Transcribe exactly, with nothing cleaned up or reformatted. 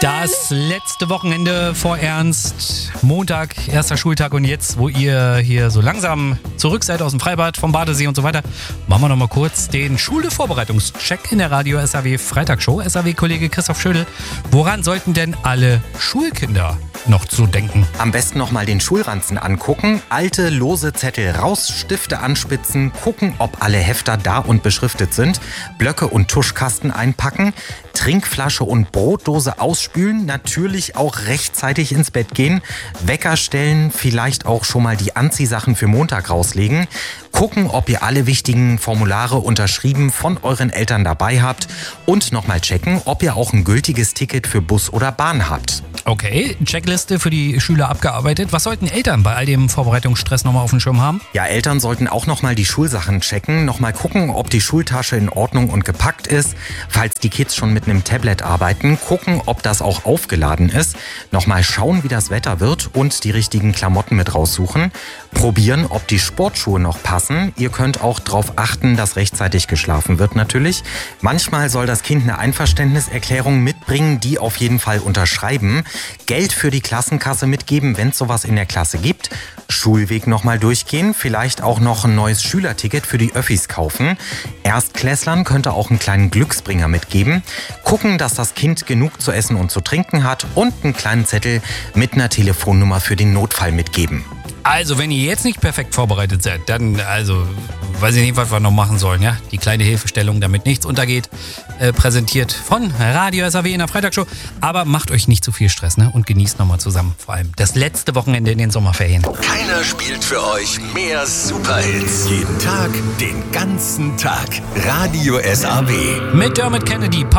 Das letzte Wochenende vor Ernst, Montag, erster Schultag und jetzt, wo ihr hier so langsam zurück seid aus dem Freibad, vom Badesee und so weiter, machen wir noch mal kurz den Schule-Vorbereitungscheck in der Radio S A W Freitagsshow. S A W-Kollege Christoph Schödel, woran sollten denn alle Schulkinder noch zu denken? Am besten noch mal den Schulranzen angucken, alte, lose Zettel raus, Stifte anspitzen, gucken, ob alle Hefter da und beschriftet sind, Blöcke und Tuschkasten einpacken, Trinkflasche und Brotdose ausspülen, natürlich auch rechtzeitig ins Bett gehen, Wecker stellen, vielleicht auch schon mal die Anziehsachen für Montag rauslegen, gucken, ob ihr alle wichtigen Formulare unterschrieben von euren Eltern dabei habt und nochmal checken, ob ihr auch ein gültiges Ticket für Bus oder Bahn habt. Okay, Checkliste für die Schüler abgearbeitet. Was sollten Eltern bei all dem Vorbereitungsstress nochmal auf dem Schirm haben? Ja, Eltern sollten auch nochmal die Schulsachen checken, nochmal gucken, ob die Schultasche in Ordnung und gepackt ist. Falls die Kids schon mit einem Tablet arbeiten, gucken, ob das auch aufgeladen ist. Nochmal schauen, wie das Wetter wird und die richtigen Klamotten mit raussuchen. Probieren, ob die Sportschuhe noch passen. Ihr könnt auch darauf achten, dass rechtzeitig geschlafen wird natürlich. Manchmal soll das Kind eine Einverständniserklärung mitbringen, die auf jeden Fall unterschreiben. Geld für die Klassenkasse mitgeben, wenn es sowas in der Klasse gibt. Schulweg nochmal durchgehen, vielleicht auch noch ein neues Schülerticket für die Öffis kaufen. Erstklässlern könnte auch einen kleinen Glücksbringer mitgeben. Gucken, dass das Kind genug zu essen und zu trinken hat und einen kleinen Zettel mit einer Telefonnummer für den Notfall mitgeben. Also, wenn ihr jetzt nicht perfekt vorbereitet seid, dann, also, weiß ich nicht, was wir noch machen sollen, ja? Die kleine Hilfestellung, damit nichts untergeht, äh, präsentiert von Radio S A W in der Freitagsshow. Aber macht euch nicht zu viel Stress, ne? Und genießt nochmal zusammen, vor allem das letzte Wochenende in den Sommerferien. Keiner spielt für euch mehr Superhits. Jeden Tag, den ganzen Tag. Radio S A W. Mit Dermot Kennedy.